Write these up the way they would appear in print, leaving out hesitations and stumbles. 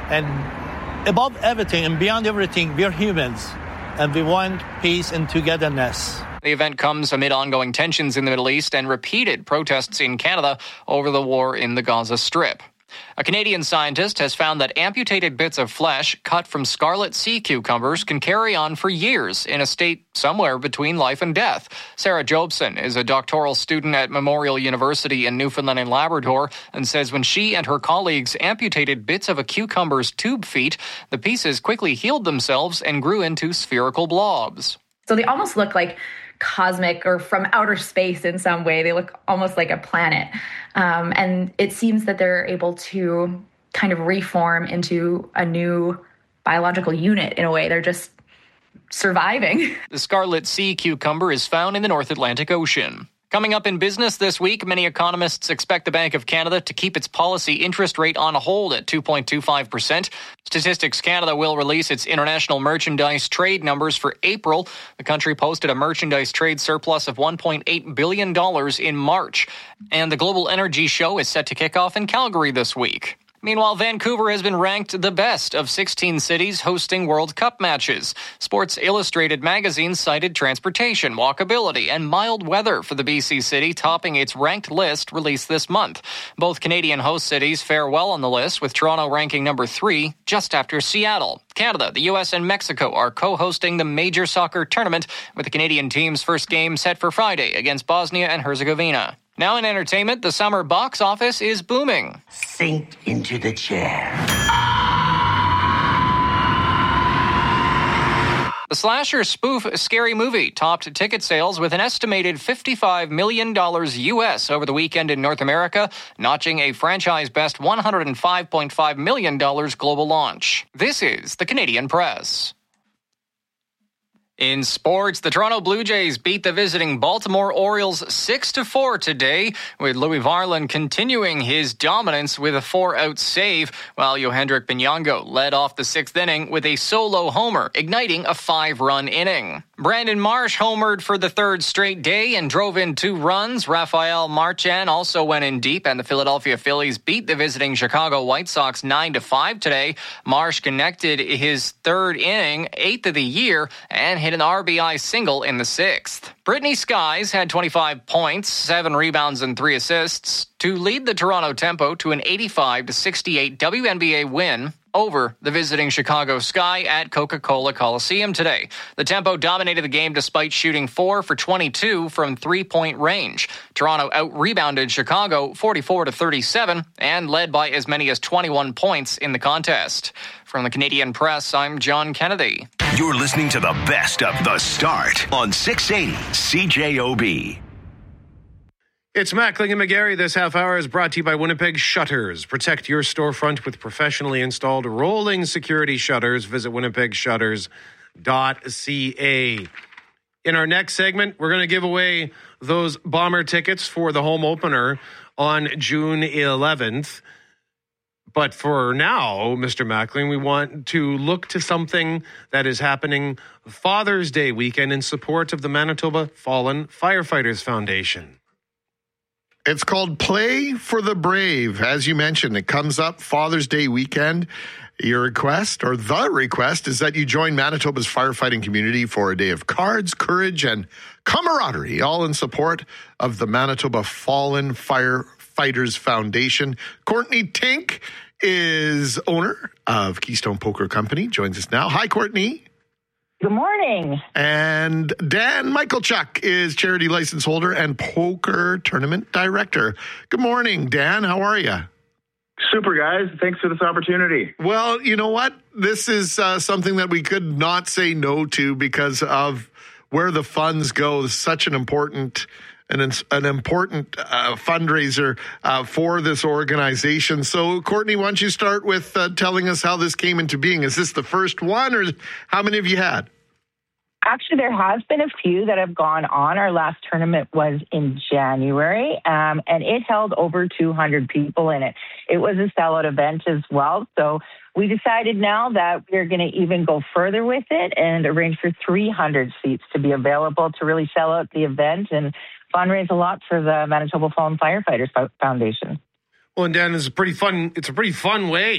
And above everything and beyond everything, we're humans, and we want peace and togetherness. The event comes amid ongoing tensions in the Middle East and repeated protests in Canada over the war in the Gaza Strip. A Canadian scientist has found that amputated bits of flesh cut from scarlet sea cucumbers can carry on for years in a state somewhere between life and death. Sarah Jobson is a doctoral student at Memorial University in Newfoundland and Labrador and says when she and her colleagues amputated bits of a cucumber's tube feet, the pieces quickly healed themselves and grew into spherical blobs. So they almost look like cosmic or from outer space in some way. They look almost like a planet. And it seems that they're able to kind of reform into a new biological unit in a way. They're just surviving. The scarlet sea cucumber is found in the North Atlantic Ocean. Coming up in business this week, many economists expect the Bank of Canada to keep its policy interest rate on hold at 2.25%. Statistics Canada will release its international merchandise trade numbers for April. The country posted a merchandise trade surplus of $1.8 billion in March. And the Global Energy Show is set to kick off in Calgary this week. Meanwhile, Vancouver has been ranked the best of 16 cities hosting World Cup matches. Sports Illustrated magazine cited transportation, walkability, and mild weather for the BC city, topping its ranked list released this month. Both Canadian host cities fare well on the list, with Toronto ranking number 3, just after Seattle. Canada, the U.S., and Mexico are co-hosting the major soccer tournament, with the Canadian team's first game set for Friday against Bosnia and Herzegovina. Now in entertainment, the summer box office is booming. Sink into the chair. The slasher spoof Scary Movie topped ticket sales with an estimated $55 million U.S. over the weekend in North America, notching a franchise best $105.5 million global launch. This is the Canadian Press. In sports, the Toronto Blue Jays beat the visiting Baltimore Orioles 6-4 today, with Louis Varland continuing his dominance with a 4-out save, while Yohendrick Binyongo led off the 6th inning with a solo homer, igniting a 5-run inning. Brandon Marsh homered for the 3rd straight day and drove in 2 runs. Rafael Marchand also went in deep, and the Philadelphia Phillies beat the visiting Chicago White Sox 9-5 today. Marsh connected his 3rd inning, 8th of the year, and hit an RBI single in the 6th. Brittany Skies had 25 points, 7 rebounds, and 3 assists to lead the Toronto Tempo to an 85-68 WNBA win over the visiting Chicago Sky at Coca-Cola Coliseum today. The Tempo dominated the game despite shooting 4 for 22 from 3-point range. Toronto out-rebounded Chicago 44-37 and led by as many as 21 points in the contest. From the Canadian Press, I'm John Kennedy. You're listening to the best of The Start on 680 CJOB. It's Mackling and McGarry. This half hour is brought to you by Winnipeg Shutters. Protect your storefront with professionally installed rolling security shutters. Visit winnipegshutters.ca. In our next segment, we're going to give away those Bomber tickets for the home opener on June 11th. But for now, Mr. Mackling, we want to look to something that is happening Father's Day weekend in support of the Manitoba Fallen Firefighters Foundation. It's called Play for the Brave. As you mentioned, it comes up Father's Day weekend. Your request, or the request, is that you join Manitoba's firefighting community for a day of cards, courage, and camaraderie, all in support of the Manitoba Fallen Firefighters Foundation. Courtney Tink is owner of Keystone Poker Company, joins us now. Hi, Courtney. Good morning. And Dan Michalchuk is charity license holder and poker tournament director. Good morning, Dan. How are you? Super, guys. Thanks for this opportunity. Well, you know what? This is something that we could not say no to because of where the funds go. Such an important fundraiser for this organization. So, Courtney, why don't you start with telling us how this came into being? Is this the first one, or how many have you had? Actually, there has been a few that have gone on. Our last tournament was in January, and it held over 200 people in it. It was a sellout event as well. So we decided now that we're going to even go further with it and arrange for 300 seats to be available to really sell out the event and fundraise a lot for the Manitoba Fallen Firefighters Foundation. Well, and Dan, it's a pretty fun way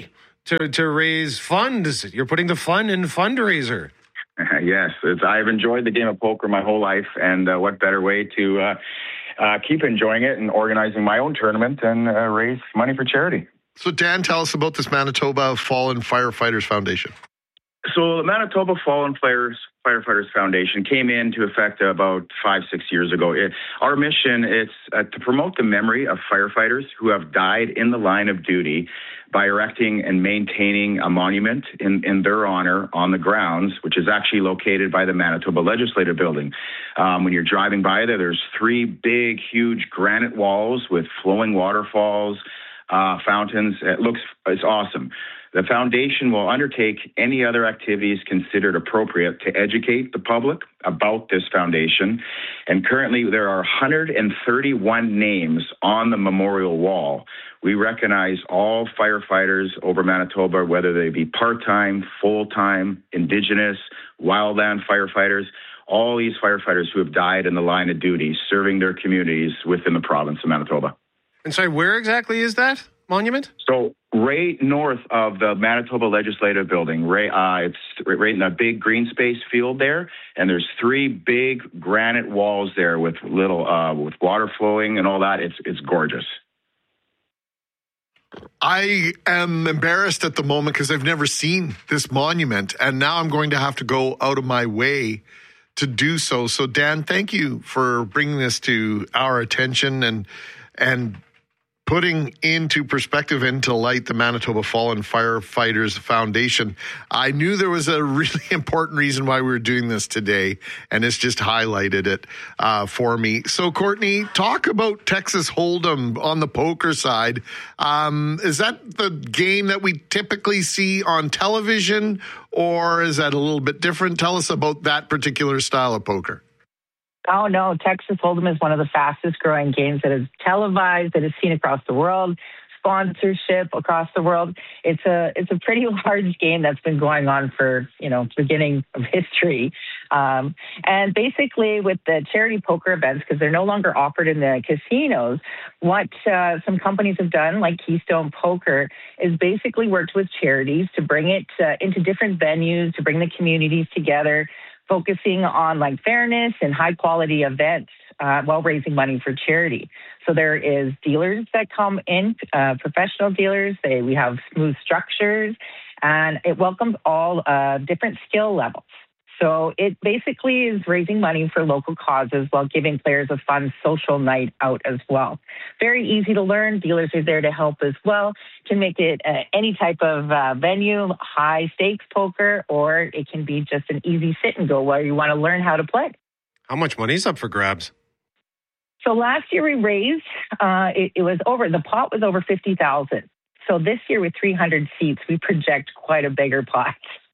to raise funds. You're putting the fun in fundraiser. Yes, I've enjoyed the game of poker my whole life, and what better way to keep enjoying it and organizing my own tournament and raise money for charity. So, Dan, tell us about this Manitoba Fallen Firefighters Foundation. So the Manitoba Fallen Firefighters Foundation came into effect about 5-6 years ago. Our mission is to promote the memory of firefighters who have died in the line of duty by erecting and maintaining a monument in their honor on the grounds, which is actually located by the Manitoba Legislative Building. When you're driving by there's 3 big, huge granite walls with flowing waterfalls, fountains. It's awesome. The foundation will undertake any other activities considered appropriate to educate the public about this foundation. And currently, there are 131 names on the memorial wall. We recognize all firefighters over Manitoba, whether they be part-time, full-time, Indigenous, wildland firefighters, all these firefighters who have died in the line of duty, serving their communities within the province of Manitoba. And sorry, where exactly is that monument? So right north of the Manitoba Legislative Building, it's right in a big green space field there, and there's 3 big granite walls there with little with water flowing and all that. It's gorgeous. I am embarrassed at the moment because I've never seen this monument, and now I'm going to have to go out of my way to do so. So, Dan, thank you for bringing this to our attention and putting into perspective, into light, the Manitoba Fallen Firefighters Foundation. I knew there was a really important reason why we were doing this today, and it's just highlighted it for me. So, Courtney, talk about Texas Hold'em on the poker side. Is that the game that we typically see on television, or is that a little bit different? Tell us about that particular style of poker. Oh, no. Texas Hold'em is one of the fastest growing games that is televised, that is seen across the world, sponsorship across the world. It's a pretty large game that's been going on for, beginning of history. And basically with the charity poker events, because they're no longer offered in the casinos, what some companies have done, like Keystone Poker, is basically worked with charities to bring it into different venues, to bring the communities together, focusing on fairness and high quality events while raising money for charity. So there is dealers that come in, professional dealers. We have smooth structures, and it welcomes all different skill levels. So it basically is raising money for local causes while giving players a fun social night out as well. Very easy to learn. Dealers are there to help as well. Can make it any type of venue, high stakes poker, or it can be just an easy sit and go where you want to learn how to play. How much money's up for grabs? So last year we raised, it was over, the pot was over 50,000. So this year with 300 seats, we project quite a bigger pot.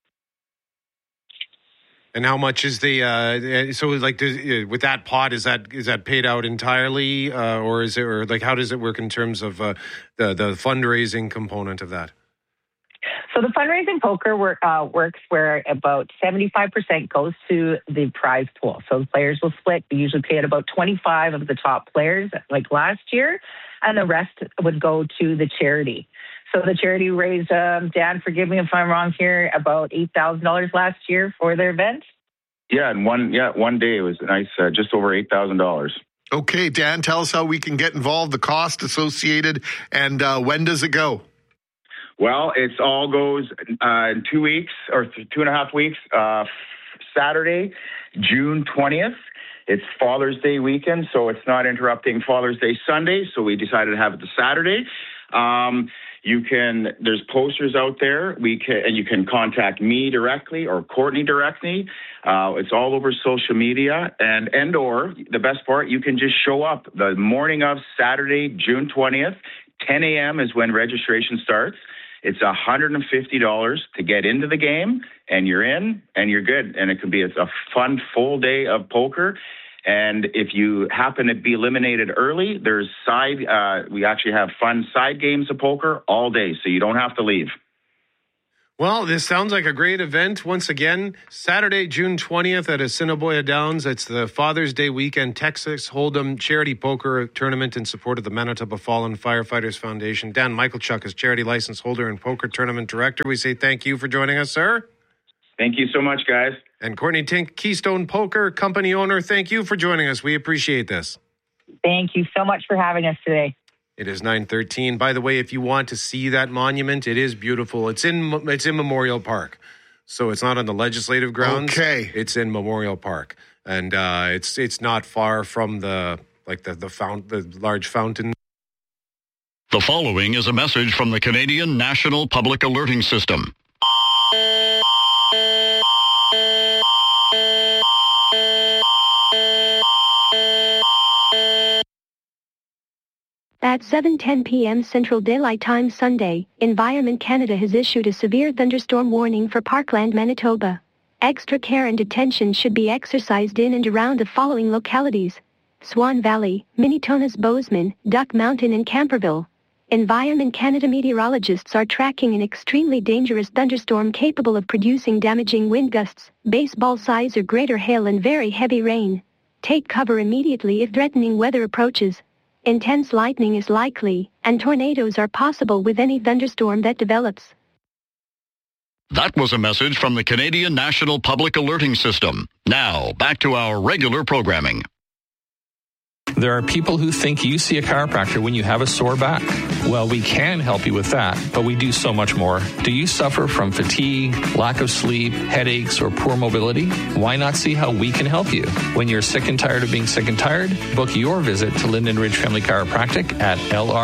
And how much is the with that pot, is that paid out entirely, or is it, or how does it work in terms of the fundraising component of that? So the fundraising poker works where about 75% goes to the prize pool. So the players will split. We usually pay at about 25 of the top players, like last year, and the rest would go to the charity. So the charity raised, Dan, forgive me if I'm wrong here, about $8,000 last year for their event. Yeah, and one day it was nice, just over $8,000. Okay, Dan, tell us how we can get involved, the cost associated, and when does it go? Well, it all goes in 2 weeks or 2.5 weeks. Saturday, June 20th. It's Father's Day weekend, so it's not interrupting Father's Day Sunday. So we decided to have it the Saturday. There's posters out there. And you can contact me directly or Courtney directly. It's all over social media, or the best part, you can just show up the morning of Saturday, June 20th. 10 a.m. is when registration starts. It's $150 to get into the game, and you're in, and you're good. And it can be a fun full day of poker. And if you happen to be eliminated early, there's we actually have fun side games of poker all day, so you don't have to leave. Well, this sounds like a great event. Once again, Saturday, June 20th at Assiniboia Downs. It's the Father's Day weekend Texas Hold'em Charity Poker Tournament in support of the Manitoba Fallen Firefighters Foundation. Dan Michalchuk is charity license holder and poker tournament director. We say thank you for joining us, sir. Thank you so much, guys. And Courtney Tink, Keystone Poker company owner, thank you for joining us. We appreciate this. Thank you so much for having us today. It is 9:13. By the way, if you want to see that monument, it is beautiful. It's in Memorial Park, so it's not on the legislative grounds. Okay, it's in Memorial Park, and it's not far from the large fountain. The following is a message from the Canadian National Public Alerting System. At 7:10 p.m. Central Daylight Time Sunday, Environment Canada has issued a severe thunderstorm warning for Parkland, Manitoba. Extra care and attention should be exercised in and around the following localities: Swan Valley, Minitonas, Bozeman, Duck Mountain and Camperville. Environment Canada meteorologists are tracking an extremely dangerous thunderstorm capable of producing damaging wind gusts, baseball size or greater hail and very heavy rain. Take cover immediately if threatening weather approaches. Intense lightning is likely, and tornadoes are possible with any thunderstorm that develops. That was a message from the Canadian National Public Alerting System. Now, back to our regular programming. There are people who think you see a chiropractor when you have a sore back. Well, we can help you with that, but we do so much more. Do you suffer from fatigue, lack of sleep, headaches, or poor mobility? Why not see how we can help you? When you're sick and tired of being sick and tired, book your visit to Linden Ridge Family Chiropractic at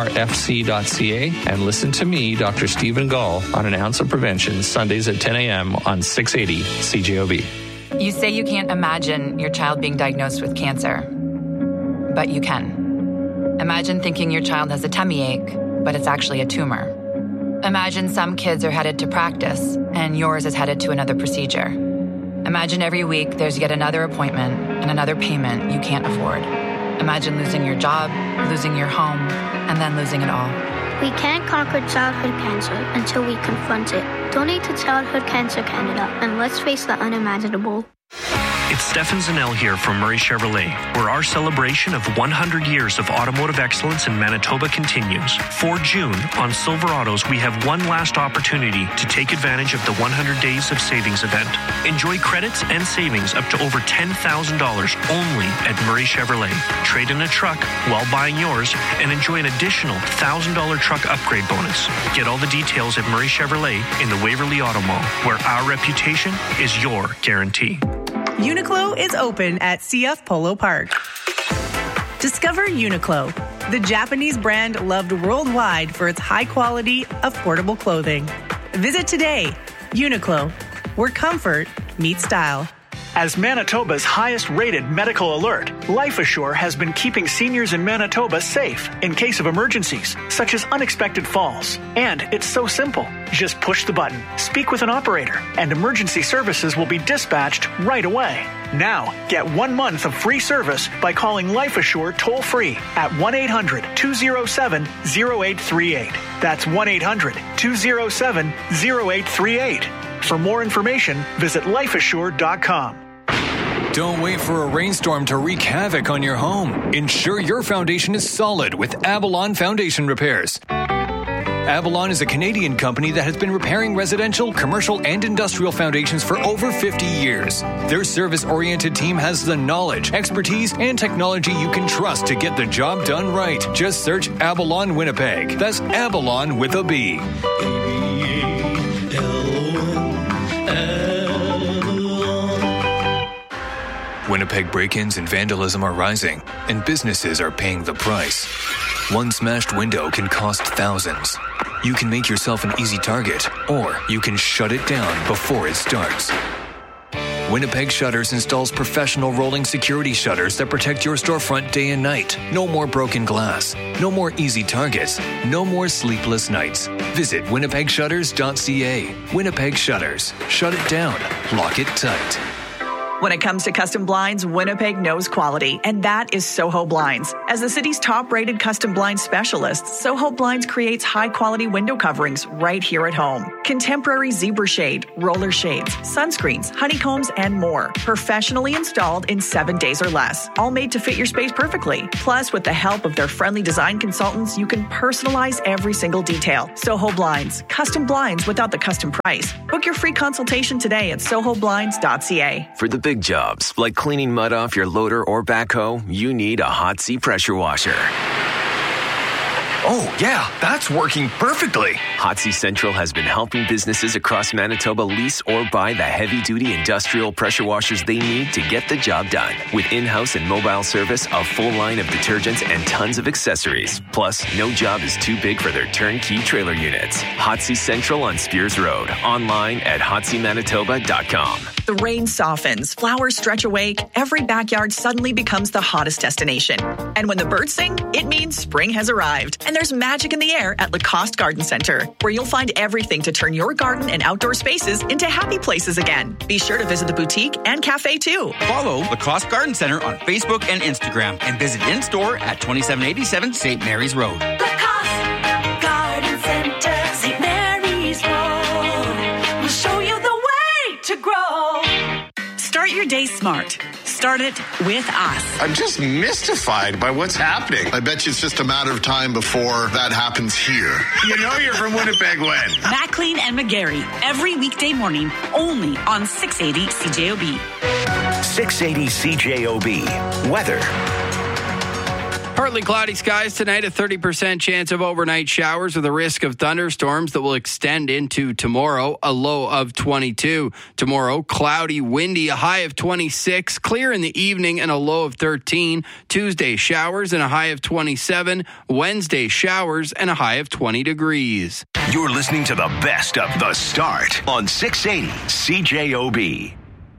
lrfc.ca and listen to me, Dr. Stephen Gall, on An Ounce of Prevention, Sundays at 10 a.m. on 680 CJOB. You say you can't imagine your child being diagnosed with cancer. But you can. Imagine thinking your child has a tummy ache, but it's actually a tumor. Imagine some kids are headed to practice, and yours is headed to another procedure. Imagine every week there's yet another appointment and another payment you can't afford. Imagine losing your job, losing your home, and then losing it all. We can't conquer childhood cancer until we confront it. Donate to Childhood Cancer Canada, and let's face the unimaginable. It's Stefan Zanel here from Murray Chevrolet, where our celebration of 100 years of automotive excellence in Manitoba continues. For June, on Silverados, we have one last opportunity to take advantage of the 100 Days of Savings event. Enjoy credits and savings up to over $10,000 only at Murray Chevrolet. Trade in a truck while buying yours and enjoy an additional $1,000 truck upgrade bonus. Get all the details at Murray Chevrolet in the Waverly Auto Mall, where our reputation is your guarantee. Uniqlo is open at CF Polo Park. Discover Uniqlo, the Japanese brand loved worldwide for its high-quality, affordable clothing. Visit today. Uniqlo, where comfort meets style. As Manitoba's highest-rated medical alert, LifeAssure has been keeping seniors in Manitoba safe in case of emergencies, such as unexpected falls. And it's so simple. Just push the button, speak with an operator, and emergency services will be dispatched right away. Now, get 1 month of free service by calling LifeAssure toll-free at 1-800-207-0838. That's 1-800-207-0838. For more information, visit lifeassure.com. Don't wait for a rainstorm to wreak havoc on your home. Ensure your foundation is solid with Avalon Foundation Repairs. Avalon is a Canadian company that has been repairing residential, commercial, and industrial foundations for over 50 years. Their service-oriented team has the knowledge, expertise, and technology you can trust to get the job done right. Just search Avalon Winnipeg. That's Avalon with a B. Winnipeg break-ins and vandalism are rising, and businesses are paying the price. One smashed window can cost thousands. You can make yourself an easy target, or you can shut it down before it starts. Winnipeg Shutters installs professional rolling security shutters that protect your storefront day and night. No more broken glass. No more easy targets. No more sleepless nights. Visit winnipegshutters.ca. Winnipeg Shutters. Shut it down. Lock it tight. When it comes to custom blinds, Winnipeg knows quality, and that is Soho Blinds. As the city's top-rated custom blind specialist, Soho Blinds creates high-quality window coverings right here at home. Contemporary zebra shade, roller shades, sunscreens, honeycombs, and more. Professionally installed in 7 days or less. All made to fit your space perfectly. Plus, with the help of their friendly design consultants, you can personalize every single detail. Soho Blinds. Custom blinds without the custom price. Book your free consultation today at sohoblinds.ca. For the big jobs, like cleaning mud off your loader or backhoe, you need a Hot Sea pressure washer. Oh, yeah, that's working perfectly. Hot Sea Central has been helping businesses across Manitoba lease or buy the heavy-duty industrial pressure washers they need to get the job done. With in-house and mobile service, a full line of detergents, and tons of accessories. Plus, no job is too big for their turnkey trailer units. Hot Sea Central on Spears Road. Online at hotseamanitoba.com. The rain softens, flowers stretch awake, every backyard suddenly becomes the hottest destination. And when the birds sing, it means spring has arrived. And there's magic in the air at Lacoste Garden Center, where you'll find everything to turn your garden and outdoor spaces into happy places again. Be sure to visit the boutique and cafe too. Follow Lacoste Garden Center on Facebook and Instagram and visit in-store at 2787 St. Mary's Road. Lacoste Garden Center, St. Mary's Road. We'll show you the way to grow. Start your day smart. Start it with us. I'm just mystified by what's happening. I bet you it's just a matter of time before that happens here. You know you're from Winnipeg when? Maclean and McGarry, every weekday morning, only on 680 CJOB. 680 CJOB. Weather. Partly cloudy skies tonight, a 30% chance of overnight showers with a risk of thunderstorms that will extend into tomorrow, a low of 22. Tomorrow, cloudy, windy, a high of 26, clear in the evening and a low of 13. Tuesday, showers and a high of 27. Wednesday, showers and a high of 20 degrees. You're listening to the best of the start on 680 CJOB.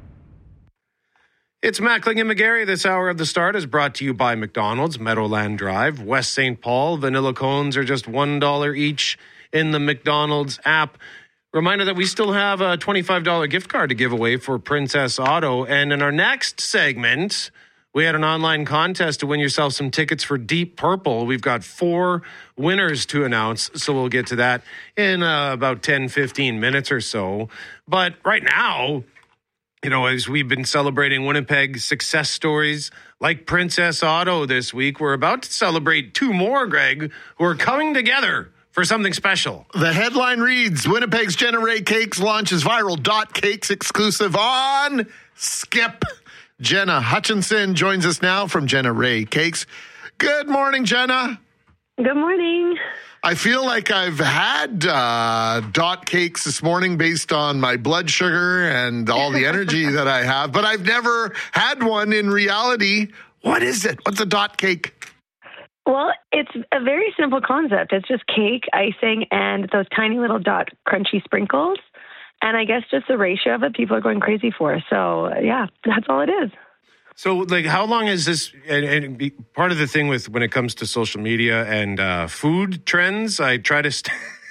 It's Mackling and McGarry. This hour of the start is brought to you by McDonald's, Meadowland Drive, West St. Paul. Vanilla cones are just $1 each in the McDonald's app. Reminder that we still have a $25 gift card to give away for Princess Auto. And in our next segment, we had an online contest to win yourself some tickets for Deep Purple. We've got 4 winners to announce, so we'll get to that in about 10, 15 minutes or so. But right now, you know, as we've been celebrating Winnipeg success stories like Princess Auto this week, we're about to celebrate 2 more, Greg, who are coming together for something special. The headline reads, Winnipeg's Jenna Ray Cakes launches viral Dot Cakes exclusive on Skip. Jenna Hutchinson joins us now from Jenna Ray Cakes. Good morning, Jenna. Good morning. I feel like I've had Dot Cakes this morning based on my blood sugar and all the energy that I have, but I've never had one in reality. What is it? What's a Dot Cake? Well, it's a very simple concept. It's just cake, icing, and those tiny little Dot crunchy sprinkles. And I guess just the ratio of it, people are going crazy for. So, yeah, that's all it is. So, like, how long is this? And part of the thing with when it comes to social media and food trends, I try to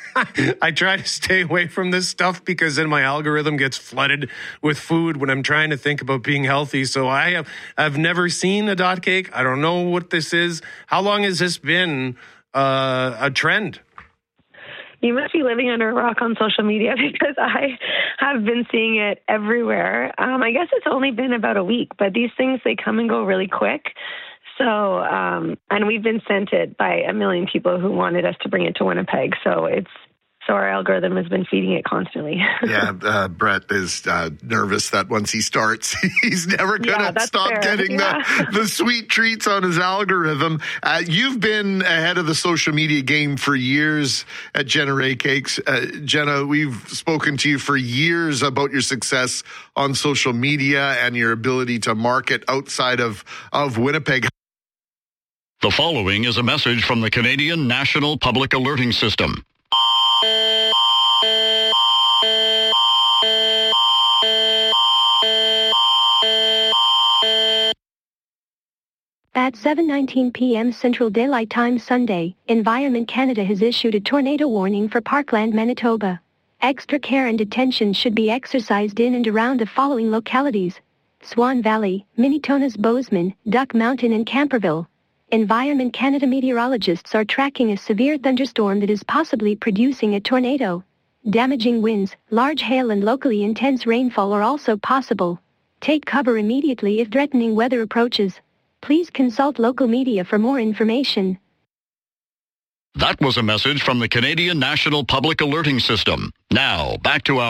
stay away from this stuff because then my algorithm gets flooded with food when I'm trying to think about being healthy. So I've never seen a Dot Cake. I don't know what this is. How long has this been a trend? You must be living under a rock on social media because I have been seeing it everywhere. I guess it's only been about a week, but these things, they come and go really quick. So, and we've been sent it by a million people who wanted us to bring it to Winnipeg. So our algorithm has been feeding it constantly. Yeah, Brett is nervous that once he starts, he's never going to stop getting the sweet treats on his algorithm. You've been ahead of the social media game for years at Jenna Ray Cakes. Jenna, we've spoken to you for years about your success on social media and your ability to market outside of Winnipeg. The following is a message from the Canadian National Public Alerting System. At 7:19 p.m. Central Daylight Time Sunday, Environment Canada has issued a tornado warning for Parkland, Manitoba. Extra care and attention should be exercised in and around the following localities: Swan Valley, Minitonas Bozeman, Duck Mountain and Camperville. Environment Canada meteorologists are tracking a severe thunderstorm that is possibly producing a tornado. Damaging winds, large hail and locally intense rainfall are also possible. Take cover immediately if threatening weather approaches. Please consult local media for more information. That was a message from the Canadian National Public Alerting System. Now, back to our